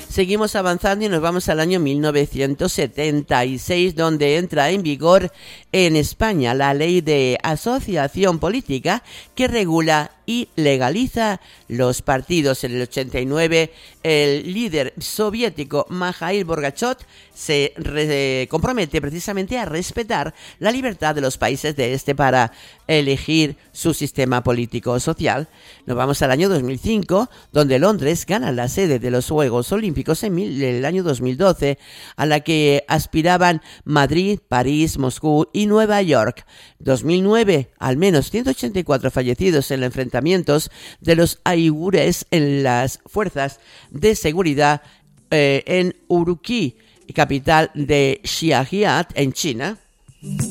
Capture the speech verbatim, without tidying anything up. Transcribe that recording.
Seguimos avanzando y nos vamos al año mil novecientos setenta y seis, donde entra en vigor en España la ley de asociación política que regula y legaliza los partidos. En el ochenta y nueve, el líder soviético Mikhail Gorbachev se re- compromete precisamente a respetar la libertad de los países de este para elegir su sistema político social. Nos vamos al año dos mil cinco, donde Londres gana la sede de los Juegos Olímpicos en mil, el año dos mil doce, a la que aspiraban Madrid, París, Moscú y Nueva York. dos mil nueve, al menos ciento ochenta y cuatro fallecidos en los enfrentamientos de los uigures en las fuerzas de seguridad eh, en Urumqi, capital de Xinjiang, en China.